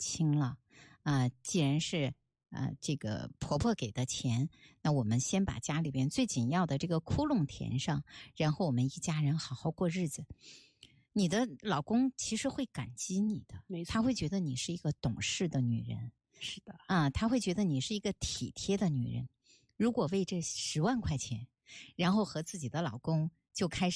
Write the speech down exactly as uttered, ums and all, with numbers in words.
清了啊、呃，既然是呃这个婆婆给的钱，那我们先把家里边最紧要的这个窟窿填上，然后我们一家人好好过日子。你的老公其实会感激你的， 没错， 他会觉得你是一个懂事的女人。 是的啊，他会觉得你是一个体贴的女人。如果为这十万块钱，然后和自己的老公就开始